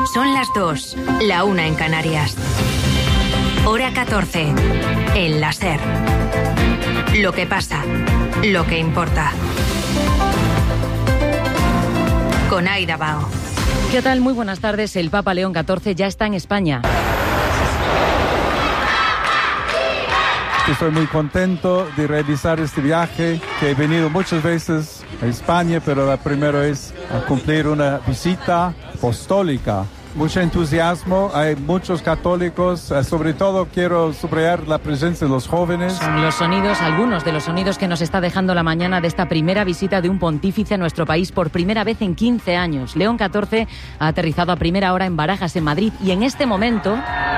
Son las 2, la 1 en Canarias. Hora 14, en la SER. Lo que pasa, lo que importa. Con Aida Bao. ¿Qué tal? Muy buenas tardes. El Papa León XIV ya está en España. Estoy muy contento de realizar este viaje, que he venido muchas veces a España, pero la primera es a cumplir una visita apostólica. Mucho entusiasmo, hay muchos católicos, sobre todo quiero subrayar la presencia de los jóvenes. Son los sonidos, algunos de los sonidos que nos está dejando la mañana de esta primera visita de un pontífice a nuestro país por primera vez en 15 años. León XIV ha aterrizado a primera hora en Barajas, en Madrid, y en este momento...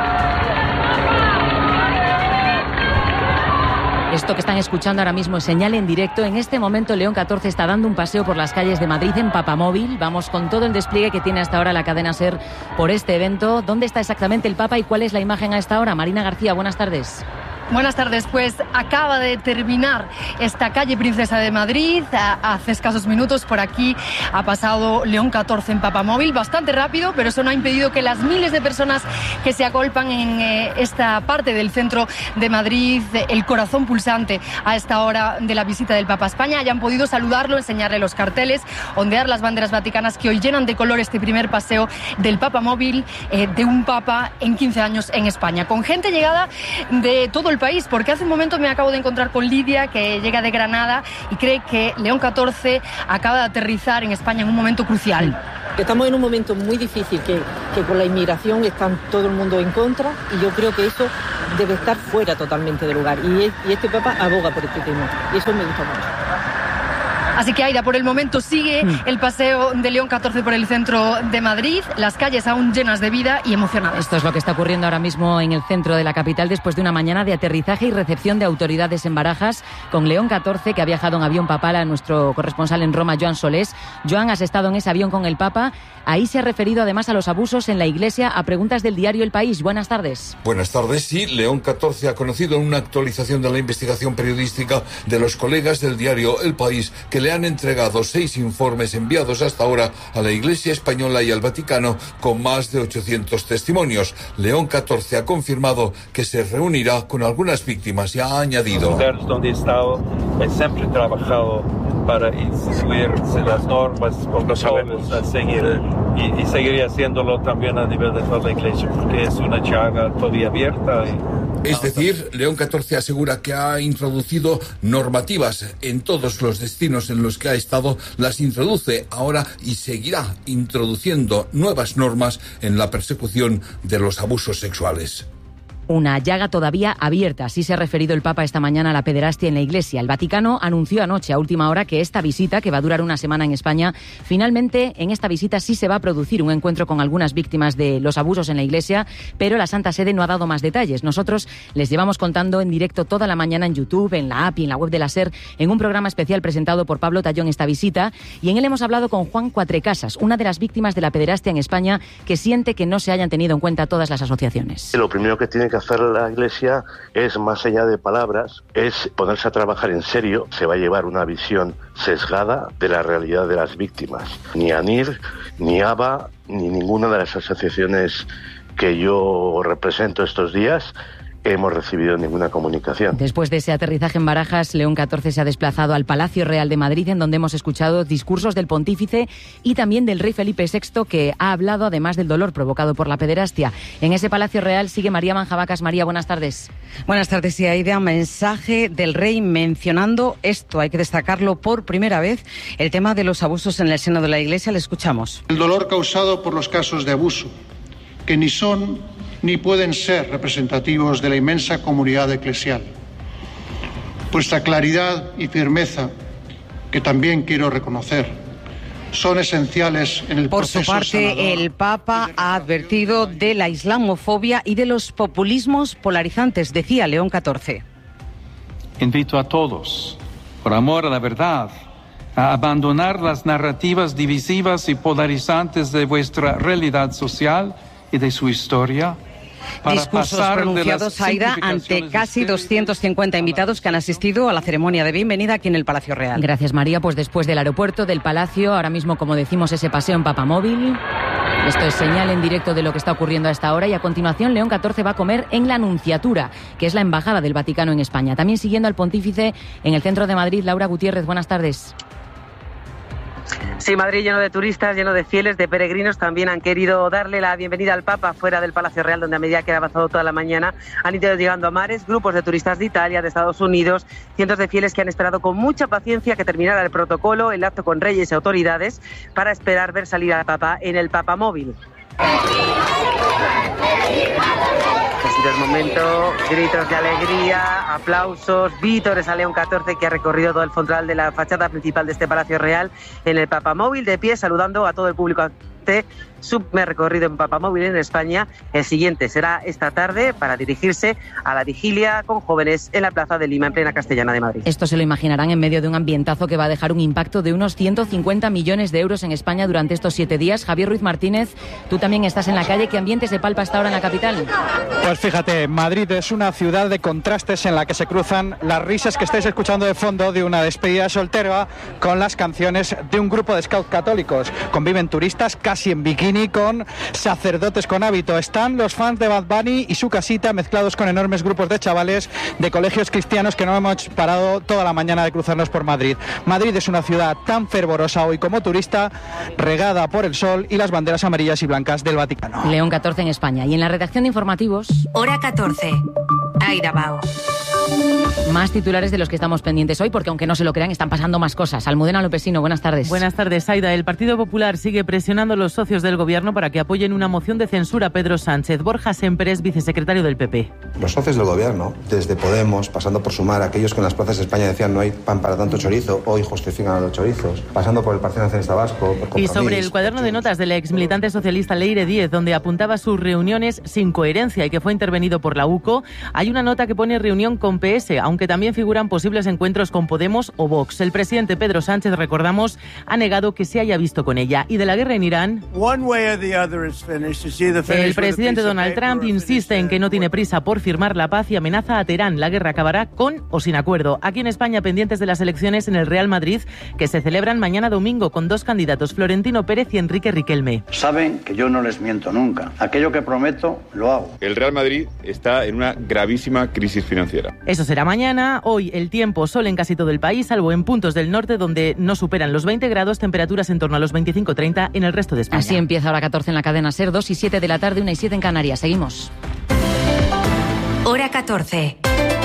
Esto que están escuchando ahora mismo es señal en directo. En este momento León XIV está dando un paseo por las calles de Madrid en Papamóvil. Vamos con todo el despliegue que tiene hasta ahora la cadena SER por este evento. ¿Dónde está exactamente el Papa y cuál es la imagen a esta hora? Marina García, buenas tardes. Buenas tardes, pues acaba de terminar esta calle Princesa de Madrid. Hace escasos minutos por aquí ha pasado León XIV en Papamóvil, bastante rápido, pero eso no ha impedido que las miles de personas que se agolpan en esta parte del centro de Madrid, el corazón pulsante a esta hora de la visita del Papa a España, hayan podido saludarlo, enseñarle los carteles, ondear las banderas vaticanas que hoy llenan de color este primer paseo del Papamóvil de un Papa en 15 años en España, con gente llegada de todo el país, porque hace un momento me acabo de encontrar con Lidia, que llega de Granada y cree que León XIV acaba de aterrizar en España en un momento crucial. Estamos en un momento muy difícil, que con la inmigración está todo el mundo en contra, y yo creo que eso debe estar fuera totalmente de lugar, y este Papa aboga por este tema, y eso me gusta mucho. Así que, Aida, por el momento sigue el paseo de León XIV por el centro de Madrid, las calles aún llenas de vida y emocionadas. Esto es lo que está ocurriendo ahora mismo en el centro de la capital después de una mañana de aterrizaje y recepción de autoridades en Barajas con León XIV, que ha viajado en avión papal, a nuestro corresponsal en Roma, Joan Solés. Joan, has estado en ese avión con el Papa. Ahí se ha referido además a los abusos en la Iglesia, a preguntas del diario El País. Buenas tardes. Buenas tardes. Sí, León XIV ha conocido una actualización de la investigación periodística de los colegas del diario El País, que le han entregado 6 informes enviados hasta ahora a la Iglesia española y al Vaticano con más de 800 testimonios. León XIV ha confirmado que se reunirá con algunas víctimas y ha añadido: los lugares donde he estado, siempre he trabajado para instituir las normas, protocolos a seguir, y seguiré haciéndolo también a nivel de toda la Iglesia, porque es una llaga todavía abierta. Es decir, León XIV asegura que ha introducido normativas en todos los destinos en los que ha estado, las introduce ahora y seguirá introduciendo nuevas normas en la persecución de los abusos sexuales. Una llaga todavía abierta, así se ha referido el Papa esta mañana a la pederastia en la Iglesia. El Vaticano anunció anoche a última hora que esta visita, que va a durar una semana en España, finalmente en esta visita sí se va a producir un encuentro con algunas víctimas de los abusos en la Iglesia, pero la Santa Sede no ha dado más detalles. Nosotros les llevamos contando en directo toda la mañana en YouTube, en la app y en la web de la SER, en un programa especial presentado por Pablo Tallón esta visita, y en él hemos hablado con Juan Cuatrecasas, una de las víctimas de la pederastia en España, que siente que no se hayan tenido en cuenta todas las asociaciones. Lo primero que tiene que hacer la Iglesia es, más allá de palabras, es ponerse a trabajar en serio. Se va a llevar una visión sesgada de la realidad de las víctimas. Ni ANIR, ni ABA, ni ninguna de las asociaciones que yo represento estos días hemos recibido ninguna comunicación. Después de ese aterrizaje en Barajas, León XIV se ha desplazado al Palacio Real de Madrid, en donde hemos escuchado discursos del pontífice y también del rey Felipe VI, que ha hablado además del dolor provocado por la pederastia. En ese Palacio Real sigue María Manjabacas. María, buenas tardes. Buenas tardes, y Aida. Mensaje del rey mencionando esto, hay que destacarlo por primera vez, el tema de los abusos en el seno de la Iglesia. Le escuchamos. El dolor causado por los casos de abuso, que ni son ni pueden ser representativos de la inmensa comunidad eclesial. Vuestra claridad y firmeza, que también quiero reconocer, son esenciales en el proceso sanador. Por su parte, el Papa ha advertido de la islamofobia y de los populismos polarizantes, decía León XIV. Invito a todos, por amor a la verdad, a abandonar las narrativas divisivas y polarizantes de vuestra realidad social y de su historia. Discursos pronunciados, Aida, ante casi 250 invitados que han asistido a la ceremonia de bienvenida aquí en el Palacio Real. Gracias, María. Pues después del aeropuerto, del Palacio, ahora mismo, como decimos, ese paseo en Papamóvil. Esto es señal en directo de lo que está ocurriendo a esta hora y a continuación León XIV va a comer en la Nunciatura, que es la embajada del Vaticano en España. También siguiendo al pontífice en el centro de Madrid, Laura Gutiérrez, buenas tardes. Sí, Madrid lleno de turistas, lleno de fieles, de peregrinos. También han querido darle la bienvenida al Papa fuera del Palacio Real, donde a medida que ha avanzado toda la mañana han ido llegando a mares, grupos de turistas de Italia, de Estados Unidos, cientos de fieles que han esperado con mucha paciencia que terminara el protocolo, el acto con reyes y autoridades, para esperar ver salir al Papa en el Papamóvil. En el momento, gritos de alegría, aplausos, vítores a León XIV, que ha recorrido todo el frontal de la fachada principal de este Palacio Real en el Papamóvil, de pie, saludando a todo el público. Su recorrido en Papamóvil en España. El siguiente será esta tarde para dirigirse a la vigilia con jóvenes en la Plaza de Lima, en plena Castellana de Madrid. Esto se lo imaginarán en medio de un ambientazo que va a dejar un impacto de unos 150 millones de euros en España durante estos 7 días. Javier Ruiz Martínez, tú también estás en la calle. ¿Qué ambiente se palpa hasta ahora en la capital? Pues fíjate, Madrid es una ciudad de contrastes en la que se cruzan las risas que estáis escuchando de fondo de una despedida soltera con las canciones de un grupo de scouts católicos. Conviven turistas casi en bikini con sacerdotes con hábito. Están los fans de Bad Bunny y su casita mezclados con enormes grupos de chavales de colegios cristianos que no hemos parado toda la mañana de cruzarnos por Madrid. Madrid es una ciudad tan fervorosa hoy como turista, regada por el sol y las banderas amarillas y blancas del Vaticano. León XIV en España. Y en la redacción de informativos... Hora 14. Aida Bao. Más titulares de los que estamos pendientes hoy, porque aunque no se lo crean, están pasando más cosas. Almudena Lopesino, buenas tardes. Buenas tardes, Aida. El Partido Popular sigue presionando a los socios del Gobierno para que apoyen una moción de censura a Pedro Sánchez. Borja Semper es vicesecretario del PP. Los socios del Gobierno, desde Podemos, pasando por Sumar, aquellos que en las plazas de España decían no hay pan para tanto chorizo, hoy justifican a los chorizos, pasando por el Partido Nacionalista Vasco, por y sobre el cuaderno de notas del ex militante socialista Leire Díez, donde apuntaba sus reuniones sin coherencia y que fue intervenido por la UCO, hay una nota que pone reunión con PS, aunque también figuran posibles encuentros con Podemos o Vox. El presidente Pedro Sánchez, recordamos, ha negado que se haya visto con ella. Y de la guerra en Irán, el presidente Donald Trump insiste en que no tiene prisa por firmar la paz y amenaza a Teherán. La guerra acabará con o sin acuerdo. Aquí en España, pendientes de las elecciones en el Real Madrid, que se celebran mañana domingo con 2 candidatos, Florentino Pérez y Enrique Riquelme. Saben que yo no les miento nunca. Aquello que prometo, lo hago. El Real Madrid está en una gravísima crisis financiera. Eso será mañana. Hoy el tiempo, sol en casi todo el país, salvo en puntos del norte donde no superan los 20 grados, temperaturas en torno a los 25-30 en el resto de España. Así empieza Hora 14 en la cadena SER, 2 y 7 de la tarde, 1 y 7 en Canarias. Seguimos. Hora 14.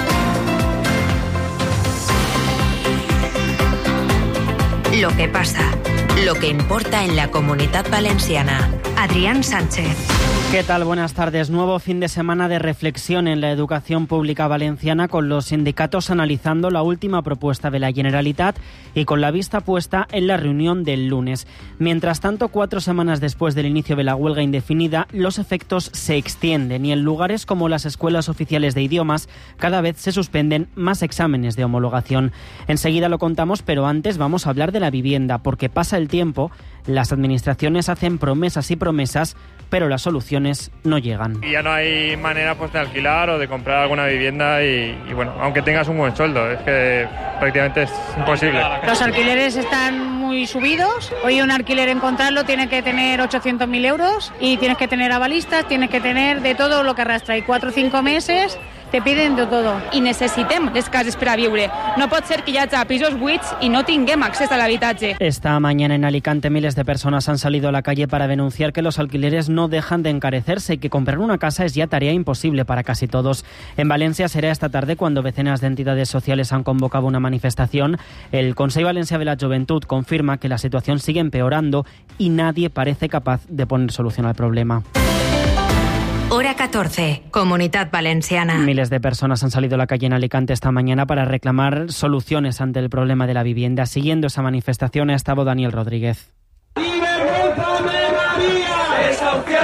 Lo que pasa, lo que importa en la Comunitat Valenciana. Adrián Sánchez. ¿Qué tal? Buenas tardes. Nuevo fin de semana de reflexión en la educación pública valenciana, con los sindicatos analizando la última propuesta de la Generalitat y con la vista puesta en la reunión del lunes. Mientras tanto, 4 semanas después del inicio de la huelga indefinida, los efectos se extienden y en lugares como las escuelas oficiales de idiomas cada vez se suspenden más exámenes de homologación. Enseguida lo contamos, pero antes vamos a hablar de la vivienda, porque pasa el tiempo, las administraciones hacen promesas y promesas, pero las soluciones no llegan. Y ya no hay manera pues de alquilar o de comprar alguna vivienda y bueno, aunque tengas un buen sueldo, es que prácticamente es imposible. Los alquileres están muy subidos. Hoy un alquiler encontrarlo tiene que tener 800.000 euros y tienes que tener avalistas, tienes que tener de todo lo que arrastra. Y 4 o 5 meses te piden de todo. I necessitem les cases per a viure. No pot ser que hi hagi pisos buits i no tinguem accés a l'habitatge. Esta mañana en Alicante miles de personas han salido a la calle para denunciar que los alquileres no dejan de encarecerse y que comprar una casa es ya tarea imposible para casi todos. En Valencia será esta tarde cuando decenas de entidades sociales han convocado una manifestación. El Consell Valencià de la Juventud confirma que la situación sigue empeorando y nadie parece capaz de poner solución al problema. Hora 14, Comunitat Valenciana. Miles de personas han salido a la calle en Alicante esta mañana para reclamar soluciones ante el problema de la vivienda. Siguiendo esa manifestación ha estado Daniel Rodríguez. ¡Libertad de la vía!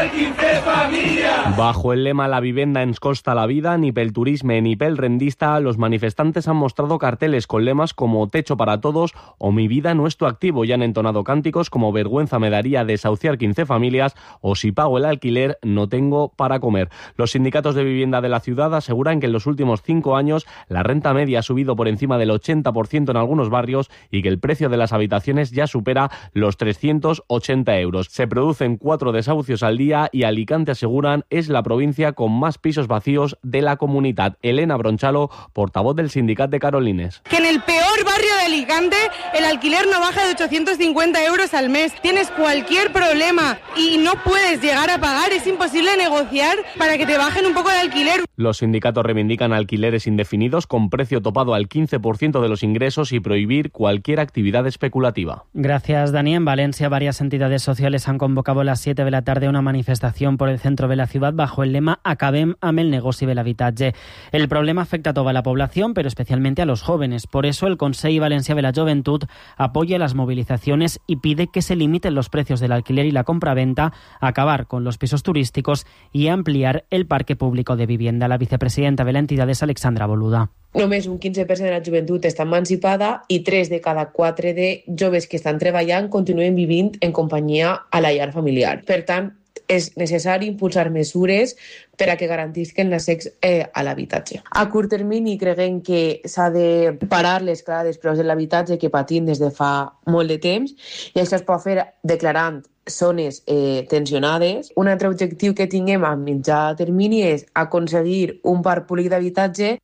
social 15 familias. Bajo el lema La vivienda ens costa la vida, ni pel turisme ni pel rendista, los manifestantes han mostrado carteles con lemas como Techo para todos o Mi vida no es tu activo y han entonado cánticos como Vergüenza me daría desahuciar 15 familias o Si pago el alquiler no tengo para comer. Los sindicatos de vivienda de la ciudad aseguran que en los últimos 5 años la renta media ha subido por encima del 80% en algunos barrios y que el precio de las habitaciones ya supera los 380 euros. Se producen 4 desahucios al día y Alicante, aseguran, es la provincia con más pisos vacíos de la comunidad. Elena Bronchalo, portavoz del sindicato de Carolines. Que en el peor barrio de Alicante el alquiler no baja de 850 euros al mes. Tienes cualquier problema y no puedes llegar a pagar, es imposible negociar para que te bajen un poco de alquiler. Los sindicatos reivindican alquileres indefinidos con precio topado al 15% de los ingresos y prohibir cualquier actividad especulativa. Gracias, Dani. En Valencia, varias entidades sociales han convocado a las 7 de la tarde una manifestación por el centro de la ciudad bajo el lema Acabem amb el negoci de l'habitatge. El problema afecta a toda la población, pero especialmente a los jóvenes. Por eso, el Consell Valencià de la Joventut apoya las movilizaciones y pide que se limiten los precios del alquiler y la compraventa, acabar con los pisos turísticos y ampliar el parque público de vivienda. La vicepresidenta de la entidad es Alexandra Boluda. Només un 15% de la joventut està emancipada i 3 de cada 4 de joves que estan treballant continuen vivint en companyia a la llar familiar. Per tant, és necessari impulsar mesures per a que garantisquen l'accés a l'habitatge. A curt termini creguem que s'ha de parar l'escalada dels preus de l'habitatge que patim des de fa molt de temps i això es pot fer declarant zones tensionades. Un altre objectiu que tinguem a mitjà termini és aconseguir un parc públic d'habitatge.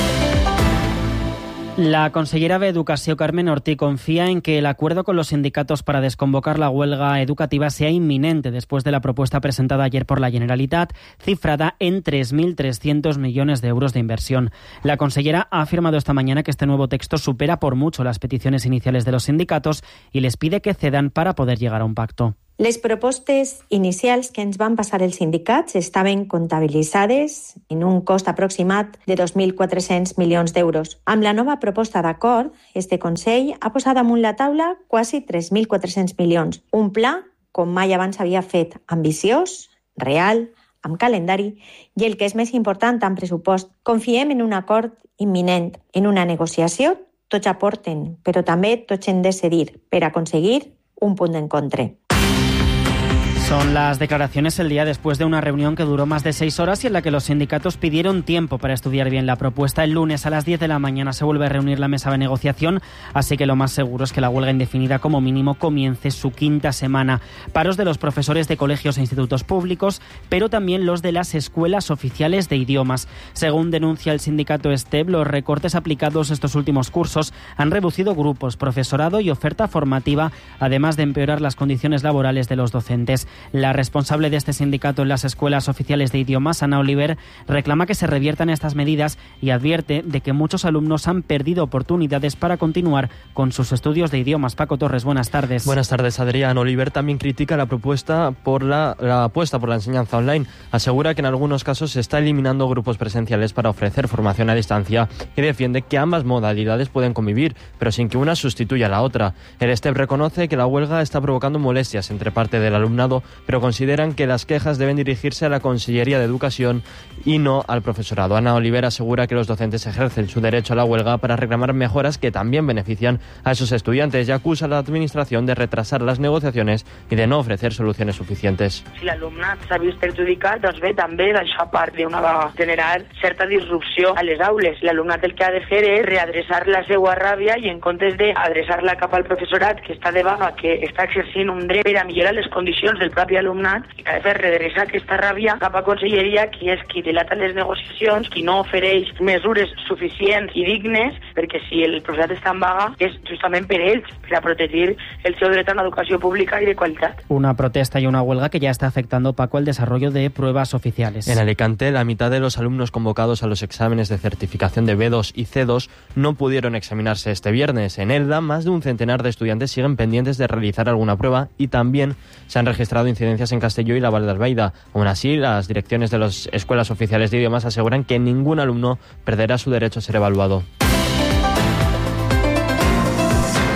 La consellera de Educación, Carmen Ortí, confía en que el acuerdo con los sindicatos para desconvocar la huelga educativa sea inminente después de la propuesta presentada ayer por la Generalitat, cifrada en 3.300 millones de euros de inversión. La consellera ha afirmado esta mañana que este nuevo texto supera por mucho las peticiones iniciales de los sindicatos y les pide que cedan para poder llegar a un pacto. Les propostes inicials que ens van passar els sindicats estaven comptabilitzades en un cost aproximat de 2.400 milions d'euros. Amb la nova proposta d'acord, este Consell ha posat damunt la taula quasi 3.400 milions. Un pla, com mai abans havia fet, ambiciós, real, amb calendari i, el que és més important, amb pressupost. Confiem en un acord imminent, en una negociació. Tots aporten, però també tots hem de cedir per aconseguir un punt d'encontre. Son las declaraciones el día después de una reunión que duró más de 6 horas y en la que los sindicatos pidieron tiempo para estudiar bien la propuesta. El lunes a las 10 de la mañana se vuelve a reunir la mesa de negociación, así que lo más seguro es que la huelga indefinida como mínimo comience su 5ª semana. Paros de los profesores de colegios e institutos públicos, pero también los de las escuelas oficiales de idiomas. Según denuncia el sindicato STEP, los recortes aplicados estos últimos cursos han reducido grupos, profesorado y oferta formativa, además de empeorar las condiciones laborales de los docentes. La responsable de este sindicato en las escuelas oficiales de idiomas, Ana Oliver, reclama que se reviertan estas medidas y advierte de que muchos alumnos han perdido oportunidades para continuar con sus estudios de idiomas. Paco Torres, buenas tardes. Buenas tardes, Adrián. Oliver también critica la propuesta por la apuesta por la enseñanza online. Asegura que en algunos casos se está eliminando grupos presenciales para ofrecer formación a distancia y defiende que ambas modalidades pueden convivir, pero sin que una sustituya a la otra. El STEP reconoce que la huelga está provocando molestias entre parte del alumnado, pero consideran que las quejas deben dirigirse a la Consellería de Educación y no al profesorado. Ana Oliver asegura que los docentes ejercen su derecho a la huelga para reclamar mejoras que también benefician a esos estudiantes y acusa a la Administración de retrasar las negociaciones y de no ofrecer soluciones suficientes. Si l'alumnat s'ha vist perjudicat, doncs bé, també d'això part d'una vegada generar certa disrupció a les aules. L'alumnat el que ha de fer és readreçar la seva ràbia i en comptes d'adreçar-la cap al professorat que està de vaga, que està exercint un dret per a millorar les condicions del propi alumnat, que ha de fer redreçar aquesta ràbia cap a Conselleria, que és qui dilata les negociacions, qui no ofereix mesures suficients i dignes, perquè si el professorat està en vaga és justament per ells, per a protegir el seu dret a una educació pública y de calidad. Una protesta y una huelga que ya está afectando, Paco, el desarrollo de pruebas oficiales. En Alicante, la mitad de los alumnos convocados a los exámenes de certificación de B2 y C2 no pudieron examinarse este viernes. En Elda, más de un centenar de estudiantes siguen pendientes de realizar alguna prueba y también se han registrado incidencias en Castelló y la Val d'Albaida. Aún así, las direcciones de las escuelas oficiales de idiomas aseguran que ningún alumno perderá su derecho a ser evaluado.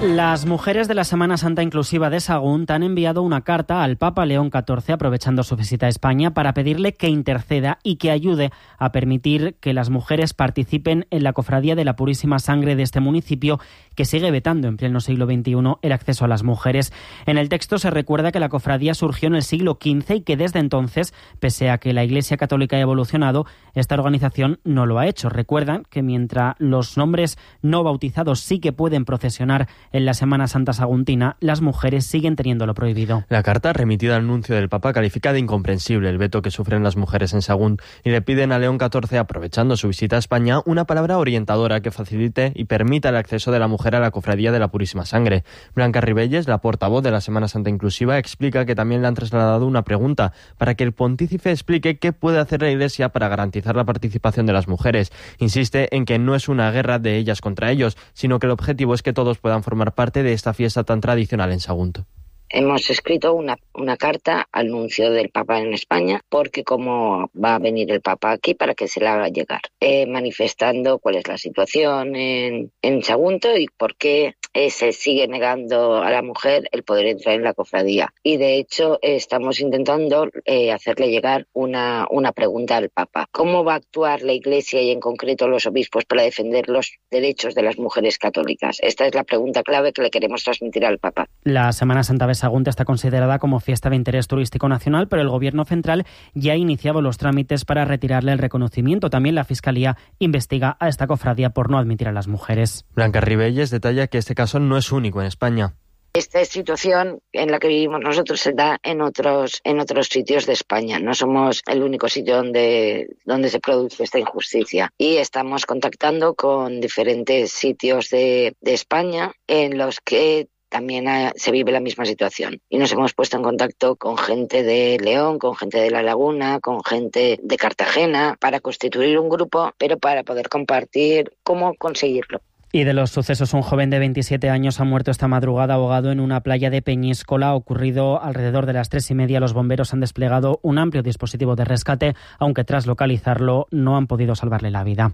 Las mujeres de la Semana Santa Inclusiva de Sagunt han enviado una carta al Papa León XIV, aprovechando su visita a España, para pedirle que interceda y que ayude a permitir que las mujeres participen en la Cofradía de la Purísima Sangre de este municipio, que sigue vetando en pleno siglo XXI el acceso a las mujeres. En el texto se recuerda que la cofradía surgió en el siglo XV y que desde entonces, pese a que la Iglesia Católica ha evolucionado, esta organización no lo ha hecho. Recuerdan que mientras los nombres no bautizados sí que pueden procesionar en la Semana Santa saguntina, las mujeres siguen teniéndolo prohibido. La carta remitida al nuncio del Papa califica de incomprensible el veto que sufren las mujeres en Sagunt y le piden a León XIV, aprovechando su visita a España, una palabra orientadora que facilite y permita el acceso de la mujer a la Cofradía de la Purísima Sangre. Blanca Ribelles, la portavoz de la Semana Santa Inclusiva, explica que también le han trasladado una pregunta para que el pontífice explique qué puede hacer la Iglesia para garantizar la participación de las mujeres. Insiste en que no es una guerra de ellas contra ellos, sino que el objetivo es que todos puedan formar parte de esta fiesta tan tradicional en Sagunt. Hemos escrito una carta al nuncio del Papa en España, porque como va a venir el Papa aquí, para que se la haga llegar, manifestando cuál es la situación en Sagunt y por qué se sigue negando a la mujer el poder entrar en la cofradía. Y de hecho estamos intentando hacerle llegar una pregunta al Papa. ¿Cómo va a actuar la Iglesia y en concreto los obispos para defender los derechos de las mujeres católicas? Esta es la pregunta clave que le queremos transmitir al Papa. La Semana Santa de Sagunt está considerada como fiesta de interés turístico nacional, pero el Gobierno central ya ha iniciado los trámites para retirarle el reconocimiento. También la Fiscalía investiga a esta cofradía por no admitir a las mujeres. Blanca Ribelles detalla que este caso no es único en España. Esta situación en la que vivimos nosotros se da en otros sitios de España. No somos el único sitio donde se produce esta injusticia. Y estamos contactando con diferentes sitios de España en los que también se vive la misma situación. Y nos hemos puesto en contacto con gente de León, con gente de La Laguna, con gente de Cartagena, para constituir un grupo, pero para poder compartir cómo conseguirlo. Y de los sucesos, un joven de 27 años ha muerto esta madrugada ahogado en una playa de Peñíscola. Ocurrido alrededor de las 3:30. Los bomberos han desplegado un amplio dispositivo de rescate, aunque tras localizarlo no han podido salvarle la vida.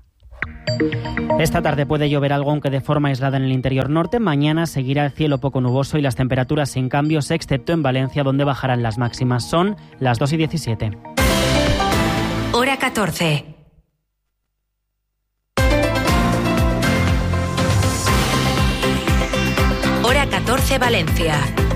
Esta tarde puede llover algo, aunque de forma aislada en el interior norte. Mañana seguirá el cielo poco nuboso y las temperaturas sin cambios, excepto en Valencia, donde bajarán las máximas. Son las 2:17. Hora 14. Hora 14 Valencia.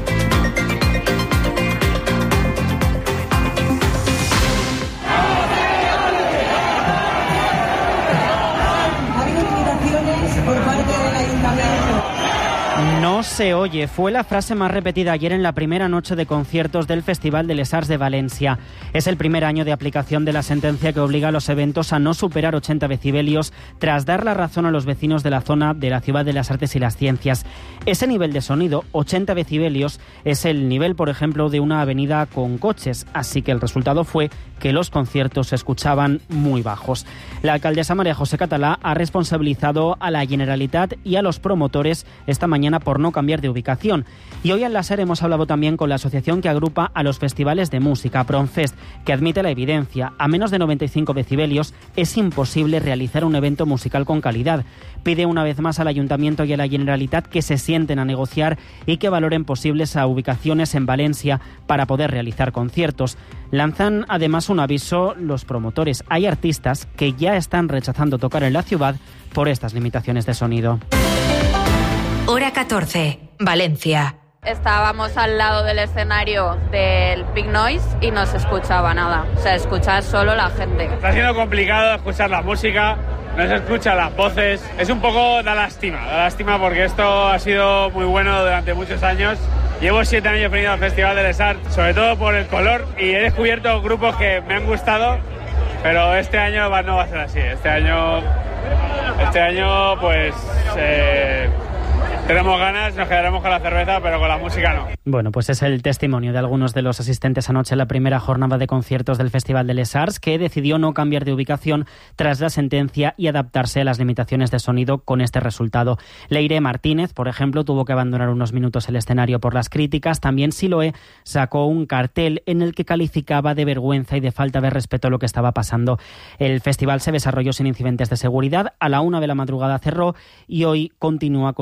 No se oye fue la frase más repetida ayer en la primera noche de conciertos del Festival de les Arts de Valencia. Es el primer año de aplicación de la sentencia que obliga a los eventos a no superar 80 decibelios tras dar la razón a los vecinos de la zona de la Ciudad de las Artes y las Ciencias. Ese nivel de sonido, 80 decibelios, es el nivel, por ejemplo, de una avenida con coches, así que el resultado fue que los conciertos se escuchaban muy bajos. La alcaldesa María José Catalá ha responsabilizado a la Generalitat y a los promotores esta mañana por no cambiar de ubicación. Y hoy en la SER hemos hablado también con la asociación que agrupa a los festivales de música, Promfest, que admite la evidencia. A menos de 95 decibelios es imposible realizar un evento musical con calidad. Pide una vez más al Ayuntamiento y a la Generalitat que se sienten a negociar y que valoren posibles ubicaciones en Valencia para poder realizar conciertos. Lanzan además un aviso los promotores. Hay artistas que ya están rechazando tocar en la ciudad por estas limitaciones de sonido. Hora 14, Valencia. Estábamos al lado del escenario del Big Noise y no se escuchaba nada. O sea, escuchar solo la gente. Está siendo complicado escuchar la música, no se escuchan las voces. Es un poco da lástima porque esto ha sido muy bueno durante muchos años. Llevo 7 años venido al Festival de les Arts, sobre todo por el color, y he descubierto grupos que me han gustado, pero este año no va a ser así. Este año pues tenemos ganas, nos quedaremos con la cerveza, pero con la música no. Bueno, pues es el testimonio de algunos de los asistentes anoche en la primera jornada de conciertos del Festival de les Arts, que decidió no cambiar de ubicación tras la sentencia y adaptarse a las limitaciones de sonido con este resultado. Leire Martínez, por ejemplo, tuvo que abandonar unos minutos el escenario por las críticas. También Siloé sacó un cartel en el que calificaba de vergüenza y de falta de respeto lo que estaba pasando. El festival se desarrolló sin incidentes de seguridad. A la 1 de la madrugada cerró y hoy continúa con su programación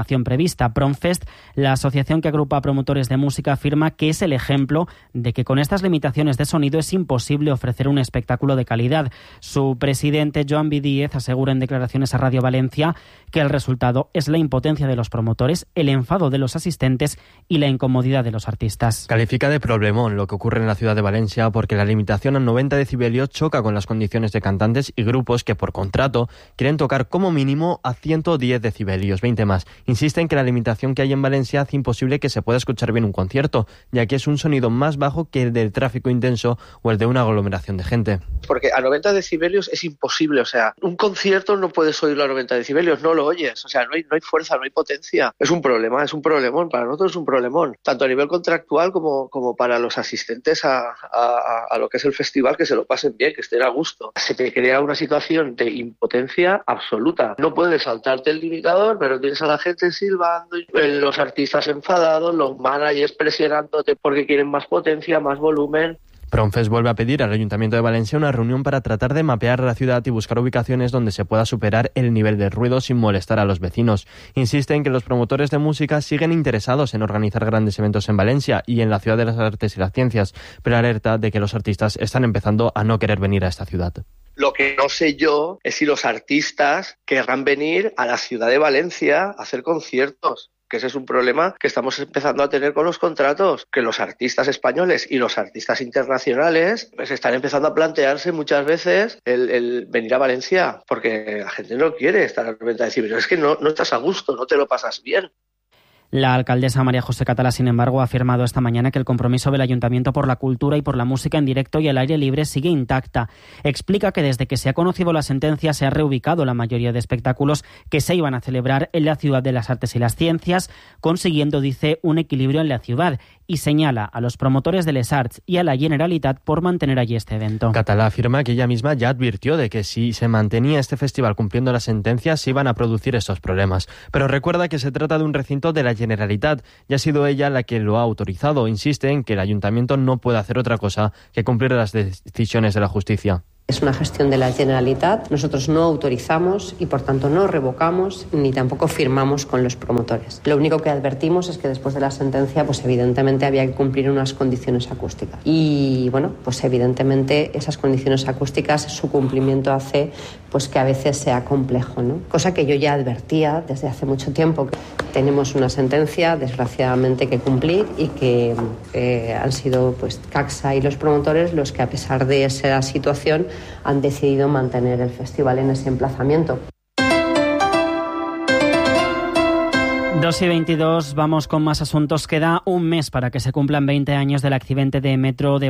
programación prevista. Promfest, la asociación que agrupa a promotores de música, afirma que es el ejemplo de que con estas limitaciones de sonido es imposible ofrecer un espectáculo de calidad. Su presidente, Joan Bidíez, asegura en declaraciones a Radio Valencia que el resultado es la impotencia de los promotores, el enfado de los asistentes y la incomodidad de los artistas. Califica de problemón lo que ocurre en la ciudad de Valencia porque la limitación a 90 decibelios choca con las condiciones de cantantes y grupos que por contrato quieren tocar como mínimo a 110 decibelios, 20 más. Insisten que la limitación que hay en Valencia hace imposible que se pueda escuchar bien un concierto, ya que es un sonido más bajo que el del tráfico intenso o el de una aglomeración de gente. Porque a 90 decibelios es imposible, o sea, un concierto no puedes oírlo a 90 decibelios, no lo oyes, o sea, no hay fuerza, no hay potencia. Es un problema, es un problemón, para nosotros es un problemón, tanto a nivel contractual como para los asistentes a lo que es el festival, que se lo pasen bien, que estén a gusto. Se te crea una situación de impotencia absoluta. No puedes saltarte el limitador, pero tienes a la gente silbando, los artistas enfadados, los managers presionándote porque quieren más potencia, más volumen. Promfest vuelve a pedir al Ayuntamiento de Valencia una reunión para tratar de mapear la ciudad y buscar ubicaciones donde se pueda superar el nivel de ruido sin molestar a los vecinos. Insiste en que los promotores de música siguen interesados en organizar grandes eventos en Valencia y en la ciudad de las artes y las ciencias, pero alerta de que los artistas están empezando a no querer venir a esta ciudad. Lo que no sé yo es si los artistas querrán venir a la ciudad de Valencia a hacer conciertos. Que ese es un problema que estamos empezando a tener con los contratos, que los artistas españoles y los artistas internacionales pues están empezando a plantearse muchas veces el venir a Valencia, porque la gente no quiere estar a 90 decibelios, es que no estás a gusto, no te lo pasas bien. La alcaldesa María José Catalá, sin embargo, ha afirmado esta mañana que el compromiso del Ayuntamiento por la cultura y por la música en directo y al aire libre sigue intacta. Explica que desde que se ha conocido la sentencia se ha reubicado la mayoría de espectáculos que se iban a celebrar en la ciudad de las artes y las ciencias, consiguiendo, dice, un equilibrio en la ciudad, y señala a los promotores de Les Arts y a la Generalitat por mantener allí este evento. Catalá afirma que ella misma ya advirtió de que si se mantenía este festival cumpliendo la sentencia se iban a producir estos problemas, pero recuerda que se trata de un recinto de la Generalitat y ha sido ella la que lo ha autorizado. Insiste en que el Ayuntamiento no puede hacer otra cosa que cumplir las decisiones de la justicia. Es una gestión de la Generalitat, nosotros no autorizamos y por tanto no revocamos ni tampoco firmamos con los promotores. Lo único que advertimos es que después de la sentencia pues evidentemente había que cumplir unas condiciones acústicas y bueno, pues evidentemente esas condiciones acústicas, su cumplimiento hace pues que a veces sea complejo, ¿no? Cosa que yo ya advertía desde hace mucho tiempo. Tenemos una sentencia desgraciadamente que cumplir y que han sido pues Caxa y los promotores los que a pesar de esa situación han decidido mantener el festival en ese emplazamiento. 2:22, vamos con más asuntos. Queda un mes para que se cumplan 20 años del accidente de metro de